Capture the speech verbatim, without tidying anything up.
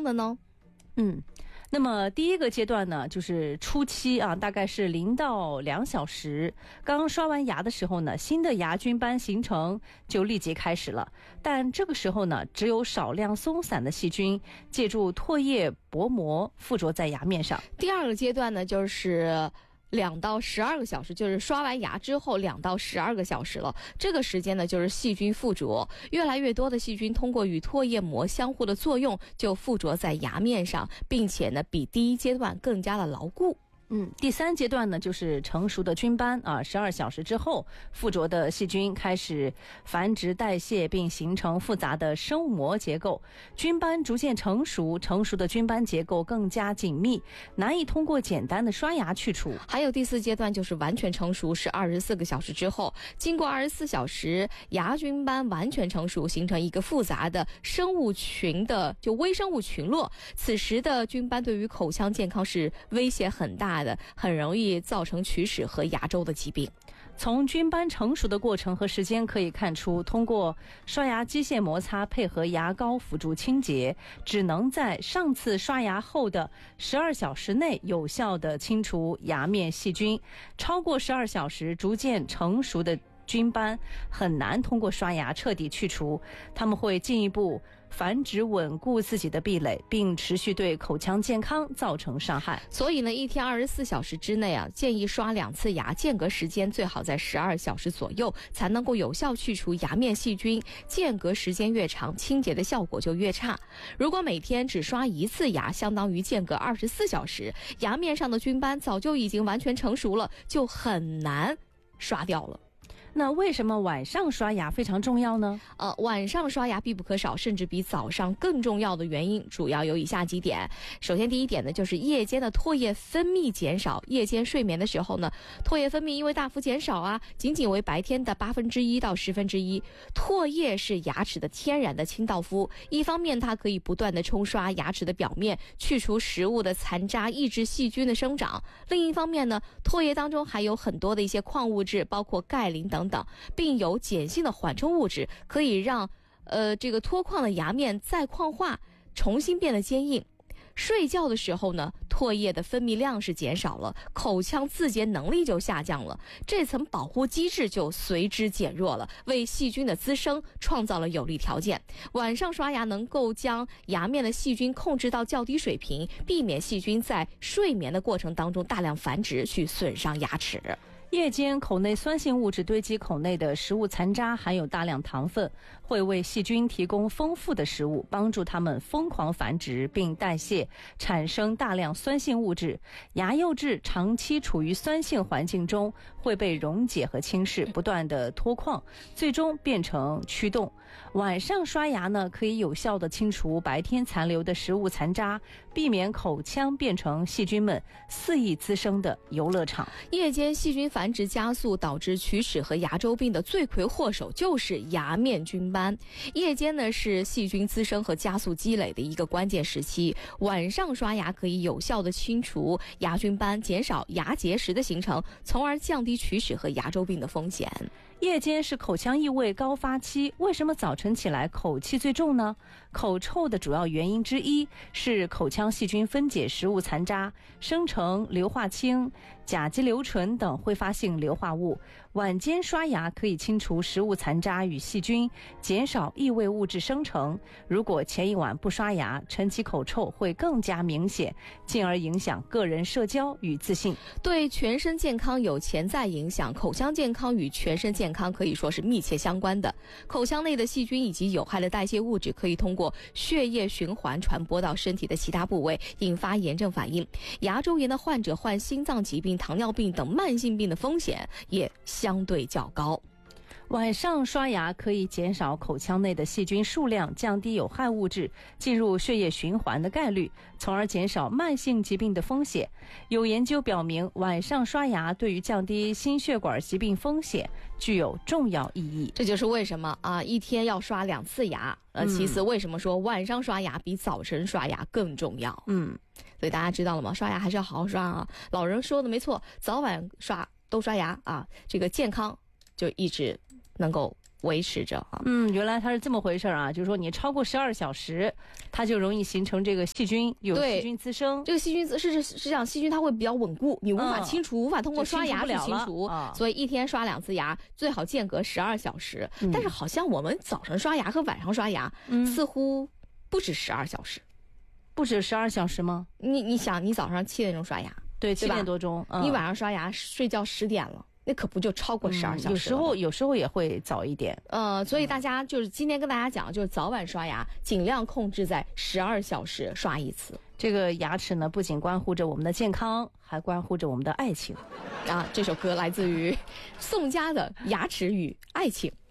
康的呢？ 嗯，那么第一个阶段呢，就是初期啊，大概是零到两小时。刚刷完牙的时候呢，新的牙菌斑形成就立即开始了。但这个时候呢，只有少量松散的细菌借助唾液薄膜附着在牙面上。 第二个阶段呢，就是两到十二个小时，就是刷完牙之后两到十二个小时了。这个时间呢，就是细菌附着，越来越多的细菌通过与唾液膜相互的作用，就附着在牙面上，并且呢，比第一阶段更加的牢固。 嗯，第三阶段呢，就是成熟的菌斑啊，十二小时之后，附着的细菌开始繁殖代谢，并形成复杂的生物膜结构。菌斑逐渐成熟，成熟的菌斑结构更加紧密，难以通过简单的刷牙去除。 还有第四阶段就是完全成熟，是二十四个小时之后，经过二十四小时，牙菌斑完全成熟，形成一个复杂的生物群的就微生物群落。此时的菌斑对于口腔健康是威胁很大的，很容易造成龋齿和牙周的疾病。 从菌斑成熟的过程和时间可以看出，通过刷牙机械摩擦配合牙膏辅助清洁，只能在上次刷牙后的十二小时内有效地清除牙面细菌。超过十二小时逐渐成熟的菌斑很难通过刷牙彻底去除，它们会进一步繁殖稳固自己的壁垒，并持续对口腔健康造成伤害。 所以呢，一天二十四小时之内啊，建议刷两次牙，间隔时间最好在十二小时左右，才能够有效去除牙面细菌。间隔时间越长，清洁的效果就越差。如果每天只刷一次牙，相当于间隔二十四小时，牙面上的菌斑早就已经完全成熟了，就很难刷掉了。 那为什么晚上刷牙非常重要呢？ 呃，晚上刷牙必不可少，甚至比早上更重要的原因主要有以下几点。首先，第一点呢，就是夜间的唾液分泌减少。夜间睡眠的时候呢，唾液分泌因为大幅减少啊，仅仅为白天的八分之一到十分之一。唾液是牙齿的天然的清道夫，一方面它可以不断的冲刷牙齿的表面，去除食物的残渣，抑制细菌的生长。另一方面呢，唾液当中还有很多的一些矿物质，包括钙、磷等。等等，并有碱性的缓冲物质，可以让呃这个脱矿的牙面再矿化，重新变得坚硬。睡觉的时候呢，唾液的分泌量是减少了，口腔自洁能力就下降了，这层保护机制就随之减弱了，为细菌的滋生创造了有利条件。晚上刷牙能够将牙面的细菌控制到较低水平，避免细菌在睡眠的过程当中大量繁殖，去损伤牙齿。 夜间口内酸性物质堆积口内的食物残渣含有大量糖分，会为细菌提供丰富的食物，帮助它们疯狂繁殖并代谢，产生大量酸性物质。牙釉质长期处于酸性环境中，会被溶解和侵蚀，不断的脱矿，最终变成蛆洞。晚上刷牙呢，可以有效的清除白天残留的食物残渣，避免口腔变成细菌们肆意滋生的游乐场。 夜间细菌繁殖加速，导致龋齿和牙周病的罪魁祸首就是牙面菌斑。夜间呢是细菌滋生和加速积累的一个关键时期，晚上刷牙可以有效的清除牙菌斑，减少牙结石的形成，从而降低龋齿和牙周病的风险。 夜间是口腔异味高发期，为什么早晨起来口气最重呢？口臭的主要原因之一是口腔细菌分解食物残渣，生成硫化氢、甲基硫醇等挥发性硫化物。晚间刷牙可以清除食物残渣与细菌，减少异味物质生成。如果前一晚不刷牙，晨起口臭会更加明显，进而影响个人社交与自信， 对全身健康有潜在影响。口腔健康与全身健康可以说是密切相关的。口腔内的细菌以及有害的代谢物质可以通过血液循环传播到身体的其他部位，引发炎症反应。牙周炎的患者患心脏疾病、糖尿病等慢性病的风险也相对较高。 晚上刷牙可以减少口腔内的细菌数量，降低有害物质进入血液循环的概率，从而减少慢性疾病的风险。有研究表明，晚上刷牙对于降低心血管疾病风险具有重要意义。 这就是为什么啊，一天要刷两次牙。呃，其次，为什么说晚上刷牙比早晨刷牙更重要？ 嗯， 所以大家知道了吗？刷牙还是要好好刷啊。老人说的没错，早晚刷都刷牙啊，这个健康就一直能够维持着啊。 嗯，原来它是这么回事啊，就是说你超过十二小时，它就容易形成这个细菌，有细菌滋生。 这个细菌是是是这样，细菌它会比较稳固，你无法清除，嗯、无法通过刷牙去清除， 啊、 所以一天刷两次牙，最好间隔十二小时。 嗯、 但是好像我们早上刷牙和晚上刷牙，嗯、似乎不止十二小时。 不止十二小时吗？ 你你想，你早上七点钟刷牙， 对，七点多钟， 嗯、你晚上刷牙睡觉十点了。那可不就超过十二小时了、嗯？ 有时候有时候也会早一点。 呃，所以大家就是今天跟大家讲，就是早晚刷牙尽量控制在十二小时刷一次。 这个牙齿呢，不仅关乎着我们的健康，还关乎着我们的爱情。 啊，这首歌来自于宋佳的《牙齿与爱情》。